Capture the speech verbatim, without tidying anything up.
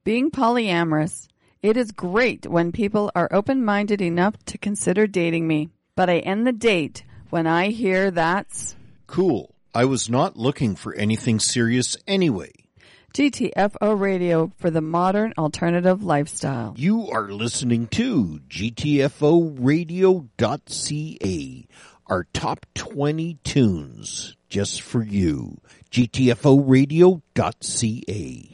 being polyamorous. It is great when people are open-minded enough to consider dating me. But I end the date when I hear that's... Cool. I was not looking for anything serious anyway. G T F O Radio for the modern alternative lifestyle. You are listening to G T F O radio dot C A, our top twenty tunes just for you. G T F O radio dot C A.